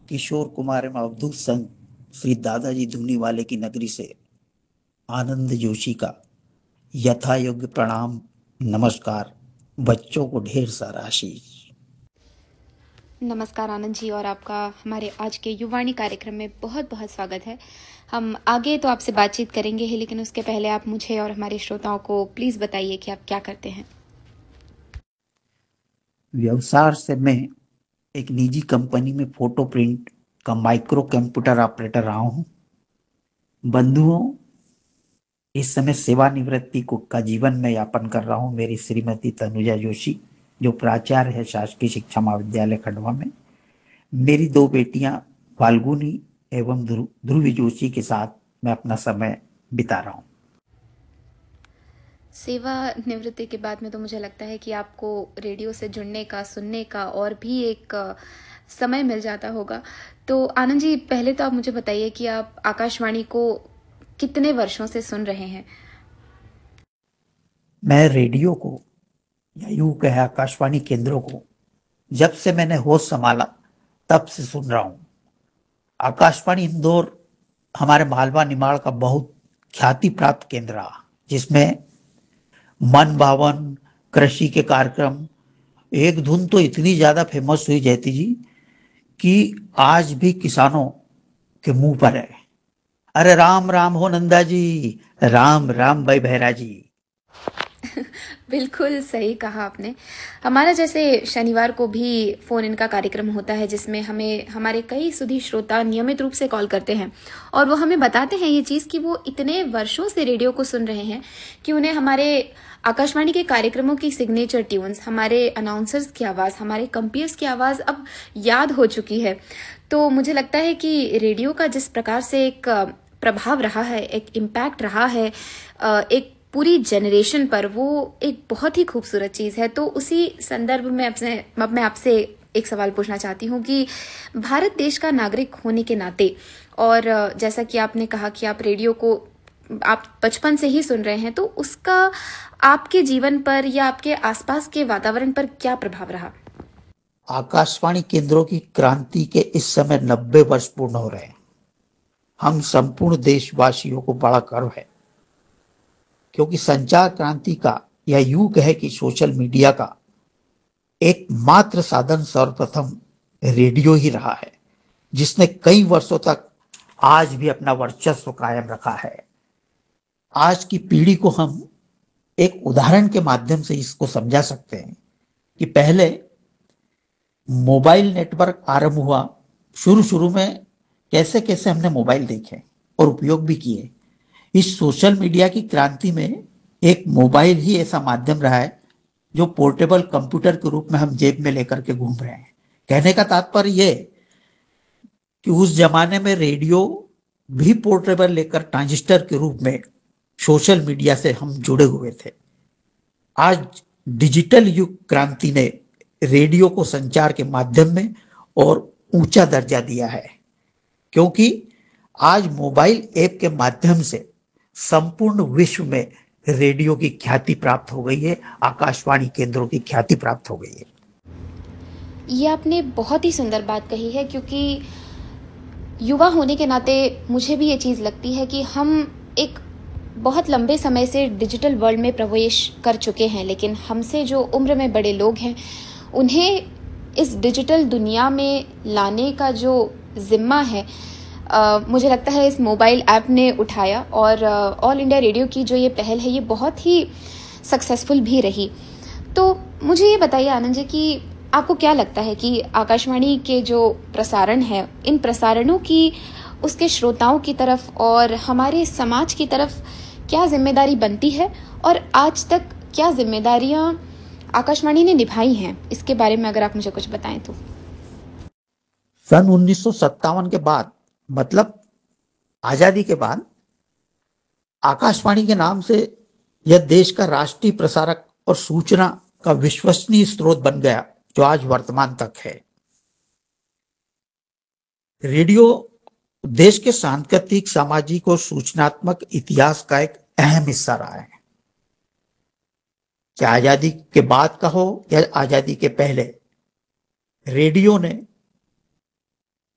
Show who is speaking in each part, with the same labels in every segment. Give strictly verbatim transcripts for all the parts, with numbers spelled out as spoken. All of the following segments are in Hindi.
Speaker 1: किशोर कुमार एवं अवधूत संघ श्री दादाजी धूनीवाले की नगरी से आनंद जोशी का यथा योग्य प्रणाम, नमस्कार। बच्चों को ढेर सारा आशीष।
Speaker 2: नमस्कार आनंद जी, और आपका हमारे आज के युवाणी कार्यक्रम में बहुत बहुत स्वागत है। हम आगे तो आपसे बातचीत करेंगे ही, लेकिन उसके पहले आप मुझे और हमारे श्रोताओं को प्लीज बताइए कि आप क्या करते हैं।
Speaker 1: व्यवसाय से मैं एक निजी कंपनी में फोटो प्रिंट का माइक्रो कंप्यूटर ऑपरेटर रहा हूं। बंधुओं, इस समय सेवानिवृत्ति को का जीवन में यापन कर रहा हूं। मेरी श्रीमती तनुजा जोशी जो प्राचार्य है शासकीय शिक्षा महाविद्यालय खंडवा में। मेरी दो बेटियां फाल्गुनी एवं ध्रुवी जोशी के साथ मैं अपना समय बिता रहा हूं।
Speaker 2: सेवा निवृत्ति के बाद में तो मुझे लगता है कि आपको रेडियो से जुड़ने का, सुनने का और भी एक अ, समय मिल जाता होगा। तो आनंद जी, पहले तो आप मुझे बताइए कि आप आकाशवाणी को कितने वर्षों से सुन रहे हैं।
Speaker 1: मैं रेडियो को या यूं कहे आकाशवाणी केंद्रों को जब से मैंने होश संभाला तब से सुन रहा हूं। आकाशवाणी इंदौर हमारे मालवा निमाड़ का बहुत ख्याति प्राप्त केंद्र रहा, जिसमें मन भावन कृषि के कार्यक्रम, एक धुन तो इतनी ज्यादा फेमस हुई जयती जी कि आज भी किसानों के मुंह पर है। अरे राम राम हो नंदा जी, राम राम भाई बहरा जी।
Speaker 2: बिल्कुल सही कहा आपने। हमारा जैसे शनिवार को भी फोन इन का कार्यक्रम होता है, जिसमें हमें हमारे कई सुधी श्रोता नियमित रूप से कॉल करते हैं और वो हमें बताते हैं ये चीज़ कि वो इतने वर्षों से रेडियो को सुन रहे हैं कि उन्हें हमारे आकाशवाणी के कार्यक्रमों की सिग्नेचर ट्यून्स, हमारे अनाउंसर्स की आवाज़, हमारे कंपेयर्स की आवाज़ अब याद हो चुकी है। तो मुझे लगता है कि रेडियो का जिस प्रकार से एक अ, प्रभाव रहा है, एक इम्पैक्ट रहा है अ, एक पूरी जनरेशन पर, वो एक बहुत ही खूबसूरत चीज़ है। तो उसी संदर्भ में आपसे मैं आपसे एक सवाल पूछना चाहती हूँ कि भारत देश का नागरिक होने के नाते, और अ, जैसा कि आपने कहा कि आप रेडियो को आप बचपन से ही सुन रहे हैं, तो उसका आपके जीवन पर या आपके आसपास के वातावरण पर क्या प्रभाव रहा।
Speaker 1: आकाशवाणी केंद्रों की क्रांति के इस समय नब्बे वर्ष पूर्ण हो रहे हैं। हम संपूर्ण देशवासियों को बड़ा गर्व है, क्योंकि संचार क्रांति का या यूं कहे कि सोशल मीडिया का एकमात्र साधन सर्वप्रथम रेडियो ही रहा है, जिसने कई वर्षों तक आज भी अपना वर्चस्व कायम रखा है। आज की पीढ़ी को हम एक उदाहरण के माध्यम से इसको समझा सकते हैं कि पहले मोबाइल नेटवर्क आरंभ हुआ। शुरू शुरू में कैसे कैसे हमने मोबाइल देखे और उपयोग भी किए। इस सोशल मीडिया की क्रांति में एक मोबाइल ही ऐसा माध्यम रहा है जो पोर्टेबल कंप्यूटर के रूप में हम जेब में लेकर के घूम रहे हैं। कहने का तात्पर्य यह कि उस जमाने में रेडियो भी पोर्टेबल लेकर ट्रांजिस्टर के रूप में सोशल मीडिया से हम जुड़े हुए थे। आज डिजिटल युग क्रांति ने रेडियो को संचार के माध्यम में और ऊंचा दर्जा दिया है, क्योंकि आज मोबाइल ऐप के माध्यम से संपूर्ण विश्व में रेडियो की ख्याति प्राप्त हो गई है, आकाशवाणी केंद्रों की ख्याति प्राप्त हो गई है।
Speaker 2: ये आपने बहुत ही सुंदर बात कही है, क्योंकि युवा होने के नाते मुझे भी ये चीज़ लगती है कि हम एक बहुत लंबे समय से डिजिटल वर्ल्ड में प्रवेश कर चुके हैं, लेकिन हमसे जो उम्र में बड़े लोग हैं उन्हें इस डिजिटल दुनिया में लाने का जो जिम्मा है, अ, मुझे लगता है इस मोबाइल ऐप ने उठाया। और ऑल इंडिया रेडियो की जो ये पहल है ये बहुत ही सक्सेसफुल भी रही। तो मुझे ये बताइए आनंद जी कि आपको क्या लगता है कि आकाशवाणी के जो प्रसारण है, इन प्रसारणों की उसके श्रोताओं की तरफ और हमारे समाज की तरफ क्या जिम्मेदारी बनती है, और आज तक क्या जिम्मेदारियां आकाशवाणी ने निभाई हैं, इसके बारे में अगर आप मुझे कुछ बताएं तो।
Speaker 1: सन उन्नीस सौ सत्तावन के बाद, मतलब आजादी के बाद, आकाशवाणी के नाम से यह देश का राष्ट्रीय प्रसारक और सूचना का विश्वसनीय स्रोत बन गया, जो आज वर्तमान तक है। रेडियो देश के सांस्कृतिक, सामाजिक और सूचनात्मक इतिहास का एक अहम हिस्सा रहा है। क्या आजादी के बाद का हो या आजादी के पहले, रेडियो ने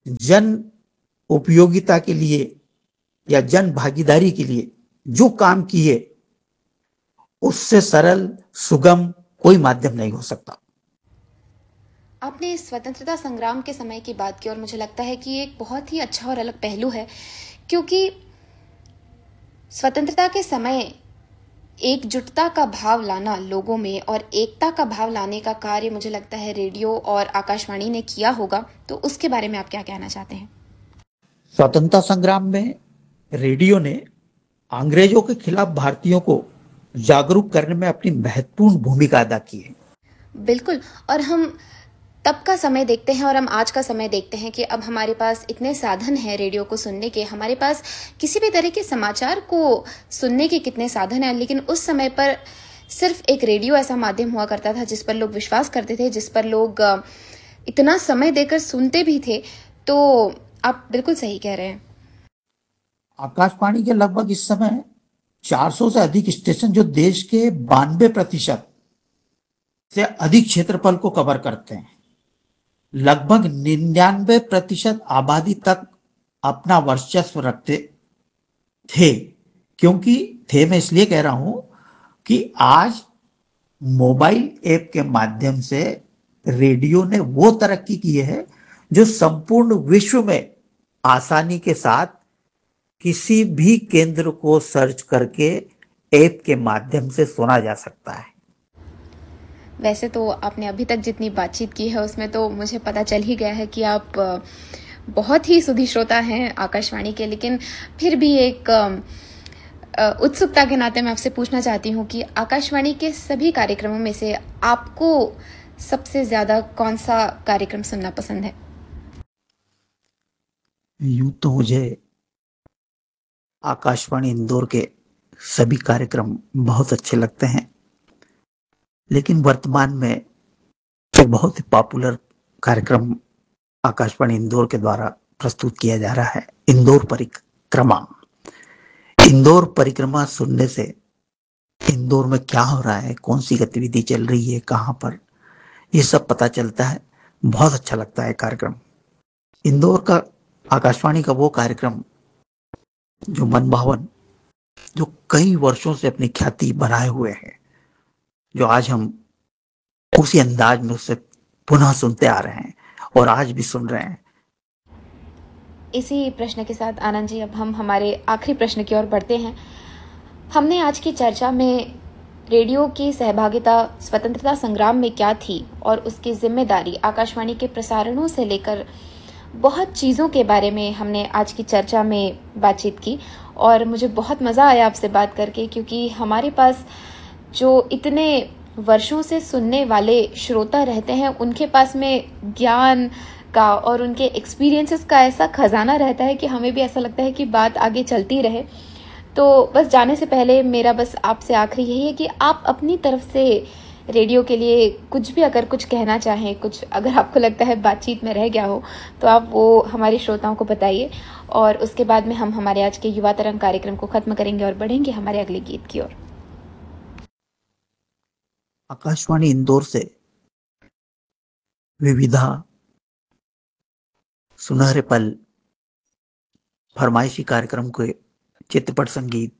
Speaker 1: जन उपयोगिता के लिए या जन भागीदारी के लिए जो काम किए, उससे सरल सुगम कोई माध्यम नहीं हो सकता।
Speaker 2: आपने स्वतंत्रता संग्राम के समय की बात की और मुझे लगता है कि ये एक बहुत ही अच्छा और अलग पहलू है, क्योंकि स्वतंत्रता के समय एकजुटता का भाव लाना लोगों में और एकता का भाव लाने का कार्य मुझे लगता है रेडियो और आकाशवाणी ने किया होगा। तो उसके बारे में आप क्या कहना चाहते हैं?
Speaker 1: स्वतंत्रता संग्राम में रेडियो ने अंग्रेजों के खिलाफ भारतीयों को जागरूक करने में अपनी महत्वपूर्ण भूमिका अदा की है।
Speaker 2: बिल्कुल। और हम तब का समय देखते हैं और हम आज का समय देखते हैं कि अब हमारे पास इतने साधन हैं रेडियो को सुनने के, हमारे पास किसी भी तरह के समाचार को सुनने के कितने साधन हैं, लेकिन उस समय पर सिर्फ एक रेडियो ऐसा माध्यम हुआ करता था जिस पर लोग विश्वास करते थे, जिस पर लोग इतना समय देकर सुनते भी थे। तो आप बिल्कुल सही कह रहे हैं।
Speaker 1: आकाशवाणी के लगभग इस समय चार सौ से अधिक स्टेशन जो देश के बानवे प्रतिशत से अधिक क्षेत्रफल को कवर करते हैं, लगभग निन्यानवे प्रतिशत आबादी तक अपना वर्चस्व रखते थे। क्योंकि थे मैं इसलिए कह रहा हूं कि आज मोबाइल ऐप के माध्यम से रेडियो ने वो तरक्की की है जो संपूर्ण विश्व में आसानी के साथ किसी भी केंद्र को सर्च करके ऐप के माध्यम से सुना जा सकता है।
Speaker 2: वैसे तो आपने अभी तक जितनी बातचीत की है उसमें तो मुझे पता चल ही गया है कि आप बहुत ही सुधी श्रोता हैं आकाशवाणी के, लेकिन फिर भी एक उत्सुकता के नाते मैं आपसे पूछना चाहती हूँ कि आकाशवाणी के सभी कार्यक्रमों में से आपको सबसे ज्यादा कौन सा कार्यक्रम सुनना पसंद है?
Speaker 1: यूं तो मुझे आकाशवाणी इंदौर के सभी कार्यक्रम बहुत अच्छे लगते हैं, लेकिन वर्तमान में एक बहुत ही पॉपुलर कार्यक्रम आकाशवाणी इंदौर के द्वारा प्रस्तुत किया जा रहा है, इंदौर परिक्रमा। इंदौर परिक्रमा सुनने से इंदौर में क्या हो रहा है, कौन सी गतिविधि चल रही है, कहां पर, ये सब पता चलता है। बहुत अच्छा लगता है कार्यक्रम। इंदौर का आकाशवाणी का वो कार्यक्रम जो मनभावन, जो कई वर्षों से अपनी ख्याति बनाए हुए हैं, जो आज हम उसी अंदाज में उससे पुनः सुनते आ रहे हैं और आज भी सुन रहे हैं।
Speaker 2: इसी प्रश्न के साथ आनंद जी अब हम हमारे आखिरी प्रश्न की ओर बढ़ते हैं। हमने आज की चर्चा में रेडियो की सहभागिता स्वतंत्रता संग्राम में क्या थी और उसकी जिम्मेदारी आकाशवाणी के प्रसारणों से लेकर बहुत चीज़ों के बारे में हमने आज की चर्चा में बातचीत की और मुझे बहुत मज़ा आया आपसे बात करके, क्योंकि हमारे पास जो इतने वर्षों से सुनने वाले श्रोता रहते हैं उनके पास में ज्ञान का और उनके एक्सपीरियंसेस का ऐसा खजाना रहता है कि हमें भी ऐसा लगता है कि बात आगे चलती रहे। तो बस जाने से पहले मेरा बस आपसे आखिरी यही है कि आप अपनी तरफ से रेडियो के लिए कुछ भी अगर कुछ कहना चाहें, कुछ अगर आपको लगता है बातचीत में रह गया हो तो आप वो हमारे श्रोताओं को बताइए, और उसके बाद में हम हमारे आज के युवा तरंग कार्यक्रम को खत्म करेंगे और बढ़ेंगे हमारे अगले गीत की ओर।
Speaker 1: आकाशवाणी इंदौर से विविधा, सुनहरे पल, फरमाइशी कार्यक्रम के चित्रपट संगीत,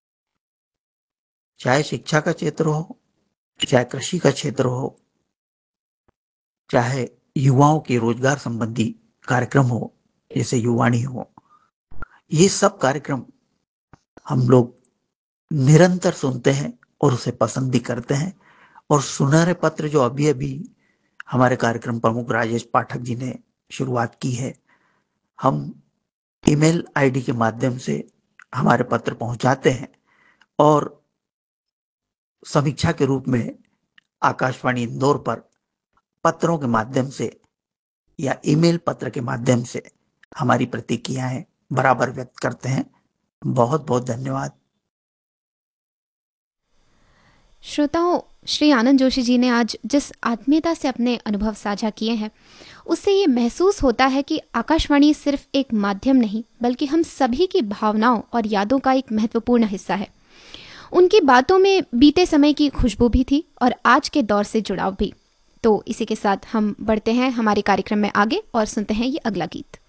Speaker 1: चाहे शिक्षा का क्षेत्र हो, चाहे कृषि का क्षेत्र हो, चाहे युवाओं के रोजगार संबंधी कार्यक्रम हो जैसे युवाणी हो, ये सब कार्यक्रम हम लोग निरंतर सुनते हैं और उसे पसंद भी करते हैं। और सुनहरे पत्र जो अभी अभी हमारे कार्यक्रम प्रमुख राजेश पाठक जी ने शुरुआत की है, हम ईमेल आईडी के माध्यम से हमारे पत्र पहुंचाते हैं और समीक्षा के रूप में आकाशवाणी इंदौर पर पत्रों के माध्यम से या ईमेल पत्र के माध्यम से हमारी प्रतिक्रियाएं बराबर व्यक्त करते हैं। बहुत बहुत धन्यवाद।
Speaker 2: श्रोताओं, श्री आनंद जोशी जी ने आज जिस आत्मीयता से अपने अनुभव साझा किए हैं उससे ये महसूस होता है कि आकाशवाणी सिर्फ एक माध्यम नहीं बल्कि हम सभी की भावनाओं और यादों का एक महत्वपूर्ण हिस्सा है। उनकी बातों में बीते समय की खुशबू भी थी और आज के दौर से जुड़ाव भी। तो इसी के साथ हम बढ़ते हैं हमारे कार्यक्रम में आगे और सुनते हैं ये अगला गीत।